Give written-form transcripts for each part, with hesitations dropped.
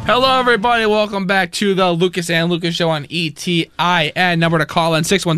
Hello, everybody. Welcome back to the Lucas and Lucas Show on ETIN. Number to call in,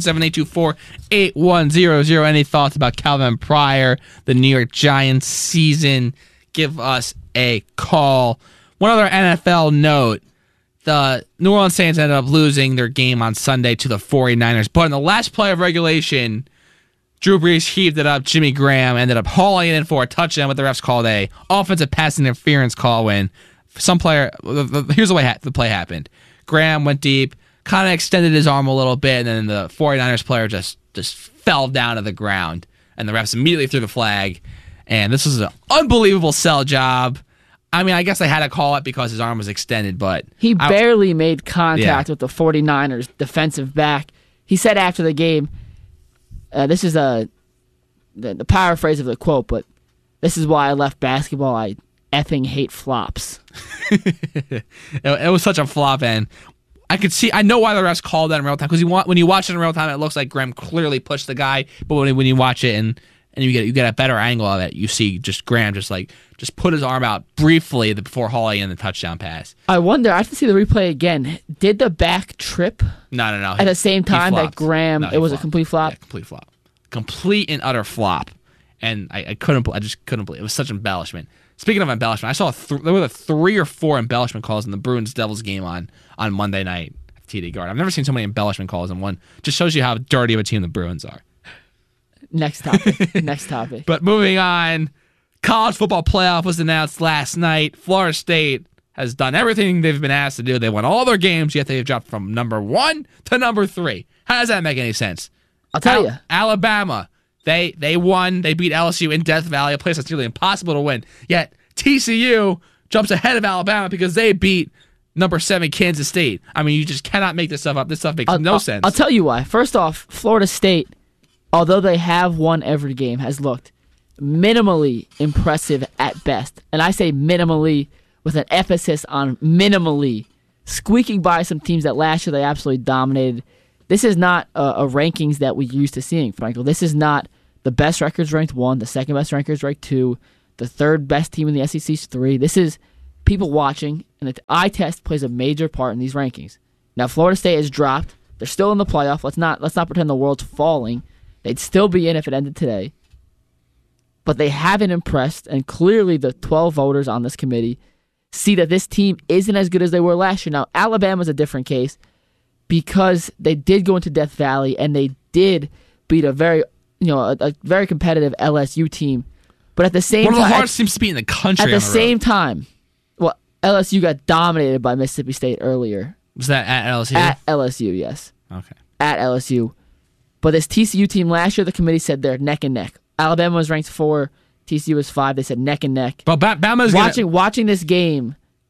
617-824-8100. Any thoughts about Calvin Pryor, the New York Giants season? Give us a call. One other NFL note. The New Orleans Saints ended up losing their game on Sunday to the 49ers. But in the last play of regulation, Drew Brees heaved it up. Jimmy Graham ended up hauling it in for a touchdown, but the refs called a offensive pass interference call when some player, here's the way the play happened. Graham went deep, kind of extended his arm a little bit, and then the 49ers player just fell down to the ground. And the refs immediately threw the flag. And this was an unbelievable sell job. I mean, I guess they had to call it because his arm was extended, but he barely made contact with the 49ers defensive back. He said after the game, this is the paraphrase of the quote, but this is why I left basketball. I effing hate flops. It was such a flop, and I know why the refs called that in real time, because when you watch it in real time, it looks like Graham clearly pushed the guy, but when you watch it and you get a better angle of it, you see just Graham just put his arm out briefly before hauling in the touchdown pass. I wonder, I have to see the replay again. Did the back trip? No. At the same time that Graham, it was flopped. A complete flop? Yeah, complete flop. Complete and utter flop. And I just couldn't believe it. It was such embellishment. Speaking of embellishment, I saw there were 3 or 4 embellishment calls in the Bruins-Devils game on Monday night at TD Garden. I've never seen so many embellishment calls in one. Just shows you how dirty of a team the Bruins are. Next topic. But moving on, college football playoff was announced last night. Florida State has done everything they've been asked to do. They won all their games, yet they've dropped from number 1 to number 3. How does that make any sense? I'll tell you. Alabama, they won. They beat LSU in Death Valley, a place that's nearly impossible to win. Yet TCU jumps ahead of Alabama because they beat number 7 Kansas State. I mean, you just cannot make this stuff up. This stuff makes no sense. I'll tell you why. First off, Florida State, although they have won every game, has looked minimally impressive at best. And I say minimally with an emphasis on minimally, squeaking by some teams that last year they absolutely dominated. This is not a rankings that we're used to seeing, Franco. This is not the best records ranked 1, the second best records ranked 2, the third best team in the SEC is 3. This is people watching, and the eye test plays a major part in these rankings. Now, Florida State has dropped. They're still in the playoff. Let's not pretend the world's falling. They'd still be in if it ended today. But they haven't impressed, and clearly the 12 voters on this committee see that this team isn't as good as they were last year. Now, Alabama's a different case because they did go into Death Valley, and they did beat a very competitive LSU team. But at the same time, one of the hardest teams to beat in the country. At the same time, well, LSU got dominated by Mississippi State earlier. Was that at LSU? At LSU, yes. Okay. At LSU. But this TCU team last year, the committee said they're neck and neck. Alabama was ranked 4, TCU was 5. They said neck and neck. But Bama's watching this game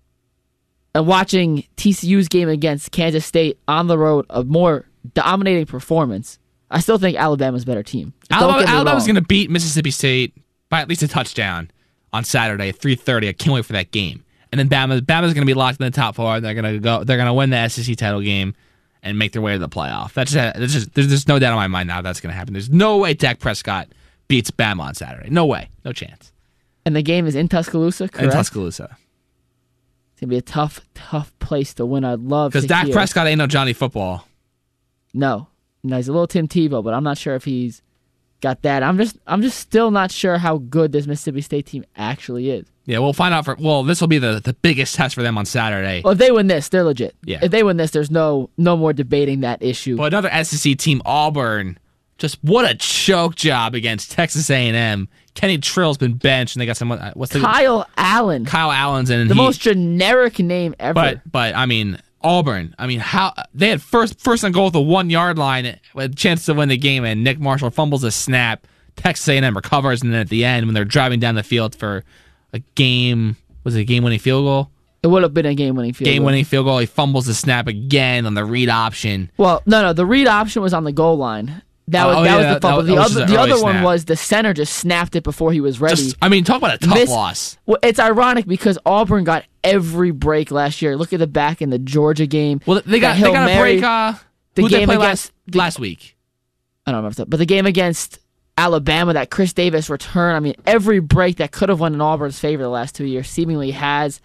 and watching TCU's game against Kansas State on the road, a more dominating performance. I still think Alabama's a better team. Alabama's going to beat Mississippi State by at least a touchdown on Saturday at 3:30. I can't wait for that game. And then Bama's going to be locked in the top 4. They're going to win the SEC title game and make their way to the playoff. There's no doubt in my mind now that's going to happen. There's no way Dak Prescott beats Bama on Saturday. No way. No chance. And the game is in Tuscaloosa, correct? In Tuscaloosa. It's going to be a tough place to win. I'd love to because Dak Prescott ain't no Johnny Football. No, he's a little Tim Tebow, but I'm not sure if he's got that. I'm just still not sure how good this Mississippi State team actually is. Yeah, we'll find out. This will be the biggest test for them on Saturday. Well, if they win this, they're legit. Yeah. If they win this, there's no more debating that issue. But another SEC team, Auburn, just what a choke job against Texas A&M. Kenny Trill's been benched, and they got someone. Kyle Allen. Kyle Allen's in. The most generic name ever. But I mean, Auburn. I mean, how they had first and goal at the 1 yard line with a chance to win the game, and Nick Marshall fumbles a snap. Texas A&M recovers, and then at the end, when they're driving down the field for a game, was it a game-winning field goal? It would have been a game-winning field goal. Game-winning field goal. He fumbles the snap again on the read option. Well, no, the read option was on the goal line. That was the fumble. The other one was the center just snapped it before he was ready. Talk about a tough loss. Well, it's ironic because Auburn got every break last year. Look at the back in the Georgia game. Well, they got a break. Who they play last week? I don't remember, but the game against Alabama, that Chris Davis return. I mean, every break that could have went in Auburn's favor the last 2 years seemingly has.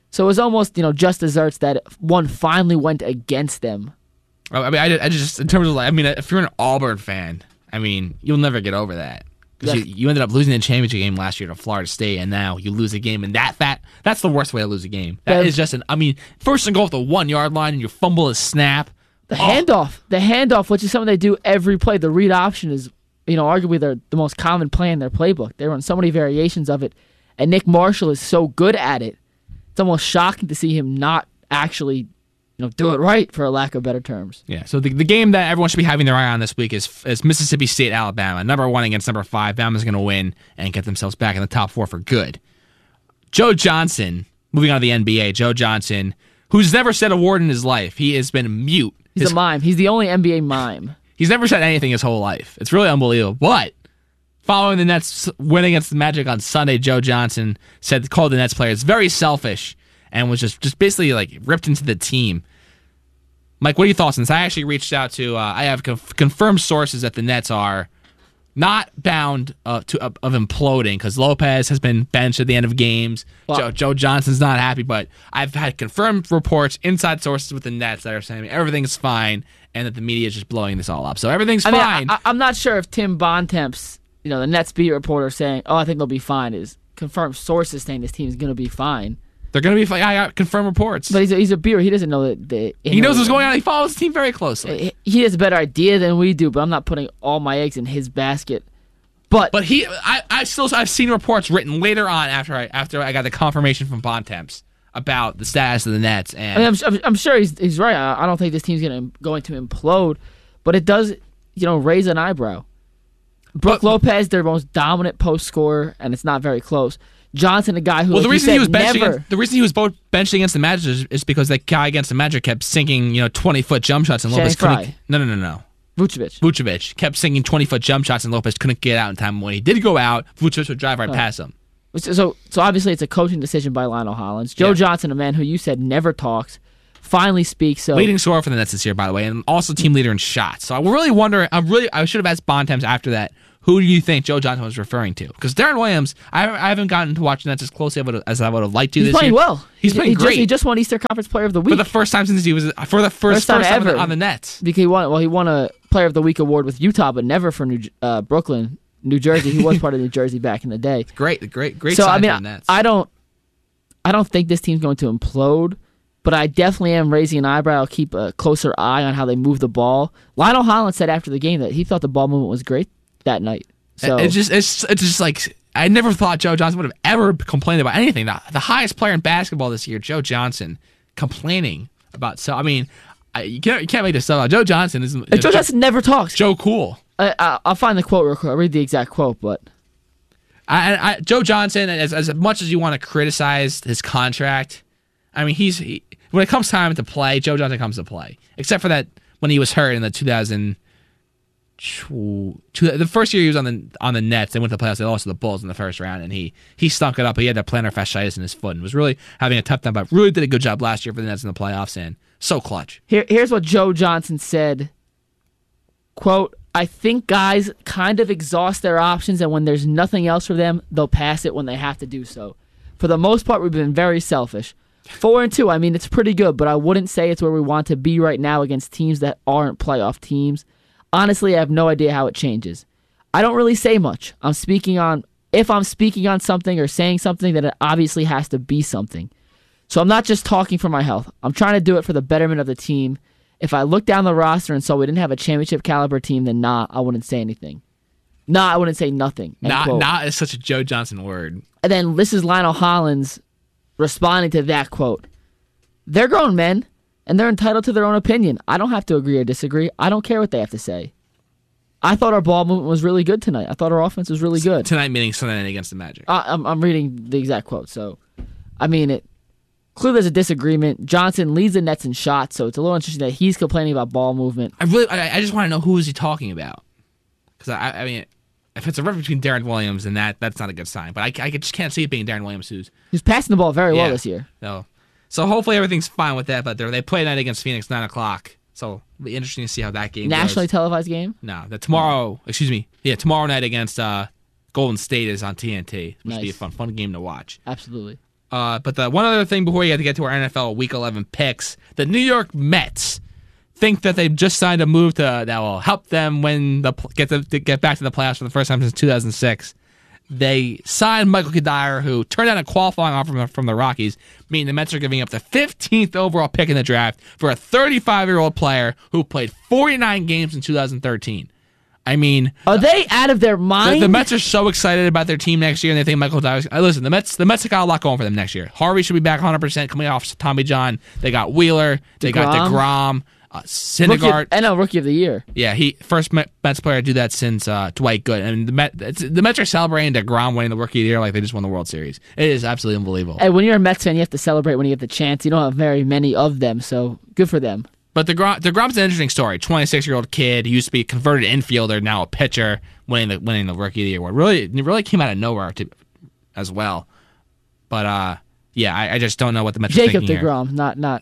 So it was almost, just desserts that one finally went against them. I mean, I just in terms of if you're an Auburn fan, you'll never get over that. Because you ended up losing the championship game last year to Florida State, and now you lose a game, and that's the worst way to lose a game. That is just first and goal at the 1 yard line, and you fumble a snap. The handoff, which is something they do every play. The read option is, arguably the most common play in their playbook. They run so many variations of it, and Nick Marshall is so good at it. It's almost shocking to see him not actually, do it right, for a lack of better terms. Yeah. So the game that everyone should be having their eye on this week is Mississippi State, Alabama. Number 1 against number 5. Bama's going to win and get themselves back in the top 4 for good. Joe Johnson, moving on to the NBA. Joe Johnson, who's never said a word in his life. He has been mute. He's a mime. He's the only NBA mime. He's never said anything his whole life. It's really unbelievable. But following the Nets win against the Magic on Sunday, Joe Johnson called the Nets players very selfish and was just basically ripped into the team. Mike, what are your thoughts on this? I actually reached out to I have confirmed sources that the Nets are not bound of imploding because Lopez has been benched at the end of games. Well, Joe Johnson's not happy, but I've had confirmed reports, inside sources with the Nets that are saying everything's fine and that the media is just blowing this all up. So everything's fine. I'm not sure if Tim Bontemps, the Nets beat reporter saying, "Oh, I think they'll be fine," is confirmed sources saying this team is going to be fine. They're going to be fine. I got confirmed reports. But he's a beer. He doesn't know that. He knows what's going on. He follows the team very closely. He has a better idea than we do, but I'm not putting all my eggs in his basket. But I've seen reports written later on after I got the confirmation from Bontemps about the status of the Nets. And I'm sure he's right. I don't think this team's going to implode, but it does raise an eyebrow. Brooke Lopez, their most dominant post scorer, and it's not very close. Johnson, a guy who the reason he was both benched against the Magic is because that guy against the Magic kept sinking 20-foot jump shots and Lopez couldn't. No. Vucevic kept sinking 20-foot jump shots and Lopez couldn't get out in time. When he did go out, Vucevic would drive right past him. So obviously it's a coaching decision by Lionel Hollins. Joe Johnson, a man who you said never talks, finally speaks. So leading scorer for the Nets this year, by the way, and also team leader in shots. So I really wonder. I should have asked Bontemps after that. Who do you think Joe Johnson was referring to? Because Darren Williams, I haven't gotten to watch the Nets as closely as I would have liked to this year. He's playing well. He's playing great. He just won Eastern Conference Player of the Week. For the first time since he was first time ever on the Nets. Because he won a Player of the Week award with Utah, but never for Brooklyn, New Jersey. He was part of New Jersey back in the day. Great. So sign for the Nets. I don't think this team's going to implode, but I definitely am raising an eyebrow. I'll keep a closer eye on how they move the ball. Lionel Hollins said after the game that he thought the ball movement was great that night. So it's just like I never thought Joe Johnson would have ever complained about anything. The highest player in basketball this year, Joe Johnson, complaining about. So you can't make this up. Joe Johnson is. Joe Johnson never talks. Joe Cool. I'll find the quote real quick. I'll read the exact quote, but Joe Johnson, as much as you want to criticize his contract, when it comes time to play, Joe Johnson comes to play. Except for that when he was hurt in the the first year he was on the Nets, they went to the playoffs. They lost to the Bulls in the first round, and he stunk it up. He had that plantar fasciitis in his foot and was really having a tough time. But really did a good job last year for the Nets in the playoffs, and so clutch. Here's what Joe Johnson said. Quote, "I think guys kind of exhaust their options, and when there's nothing else for them, they'll pass it when they have to do so. For the most part, we've been very selfish. 4-2, it's pretty good, but I wouldn't say it's where we want to be right now against teams that aren't playoff teams. Honestly, I have no idea how it changes. I don't really say much. If I'm speaking on something or saying something, then it obviously has to be something. So I'm not just talking for my health. I'm trying to do it for the betterment of the team. If I look down the roster and saw we didn't have a championship caliber team, then I wouldn't say anything. I wouldn't say nothing." Nah is such a Joe Johnson word. And then this is Lionel Hollins responding to that quote. "They're grown men, and they're entitled to their own opinion. I don't have to agree or disagree. I don't care what they have to say. I thought our ball movement was really good tonight. I thought our offense was really good." Tonight meaning Sunday night against the Magic. I'm reading the exact quote. So, clearly there's a disagreement. Johnson leads the Nets in shots, so it's a little interesting that he's complaining about ball movement. I just want to know who is he talking about. Because, if it's a reference between Darren Williams and that's not a good sign. But I just can't see it being Darren Williams who's passing the ball very well this year. No. So hopefully everything's fine with that, but they play tonight against Phoenix 9 o'clock. So it'll be interesting to see how that game Nationally goes. televised game? No, tomorrow night against Golden State is on TNT, which will be a fun game to watch. Absolutely. But the one other thing before you have to get to our NFL Week 11 picks, the New York Mets think that they've just signed a move that will help them get back to the playoffs for the first time since 2006. They signed Michael Kadire, who turned down a qualifying offer from the Rockies, meaning the Mets are giving up the 15th overall pick in the draft for a 35-year-old player who played 49 games in 2013. I mean, are they out of their mind? The Mets are so excited about their team next year, and they think Michael Kadire. Listen, the Mets have got a lot going for them next year. Harvey should be back 100% coming off Tommy John. They got Wheeler. They got DeGrom. Syndergaard. Rookie of the Year. Yeah, he first Mets player to do that since Dwight Gooden. And the Mets are celebrating DeGrom winning the Rookie of the Year like they just won the World Series. It is absolutely unbelievable. Hey, when you're a Mets fan, you have to celebrate when you get the chance. You don't have very many of them, so good for them. But DeGrom's an interesting story. 26-year-old kid. He used to be a converted infielder, now a pitcher, winning the Rookie of the Year award. Really came out of nowhere as well. But yeah, I just don't know what the Mets are thinking here. Jacob DeGrom,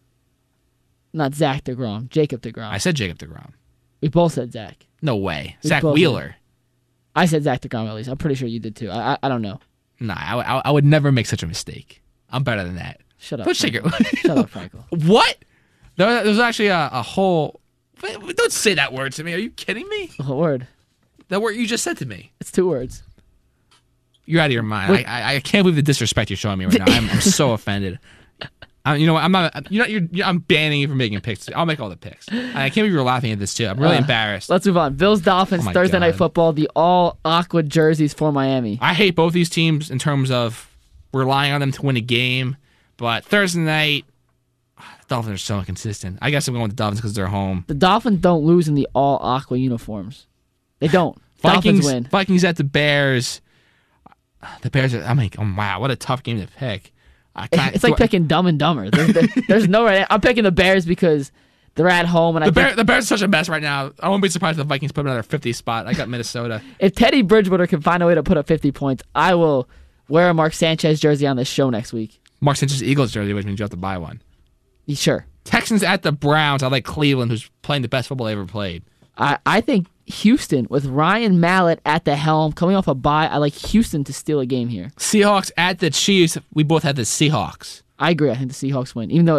not Zach DeGrom. Jacob DeGrom. I said Jacob DeGrom. We both said Zach. No way. Zach Wheeler. I said Zach DeGrom at least. I'm pretty sure you did too. I don't know. Nah, I would never make such a mistake. I'm better than that. Shut up. Shut up, Frankel. What? There was actually a whole... Don't say that word to me. Are you kidding me? What word? That word you just said to me. It's 2 words. You're out of your mind. I can't believe the disrespect you're showing me right now. I'm so offended. You know what? I'm not. I'm banning you from making picks. I'll make all the picks. I can't believe you're laughing at this too. I'm really embarrassed. Let's move on. Bills Dolphins Thursday Night Football. The all aqua jerseys for Miami. I hate both these teams in terms of relying on them to win a game, but Thursday night, the Dolphins are so inconsistent. I guess I'm going with the Dolphins because they're home. The Dolphins don't lose in the all aqua uniforms. They don't. Dolphins win. Vikings at the Bears. The Bears are. Wow, what a tough game to pick. It's like picking Dumb and Dumber. There's no right. I'm picking the Bears because they're at home, and the Bears are such a mess right now. I won't be surprised if the Vikings put another 50 spot. I got Minnesota. If Teddy Bridgewater can find a way to put up 50 points, I will wear a Mark Sanchez jersey on this show next week. Mark Sanchez Eagles jersey, which means you have to buy one. Sure. Texans at the Browns. I like Cleveland, who's playing the best football they ever played. I think Houston with Ryan Mallett at the helm, coming off a bye. I like Houston to steal a game here. Seahawks at the Chiefs. We both had the Seahawks. I agree. I think the Seahawks win, even though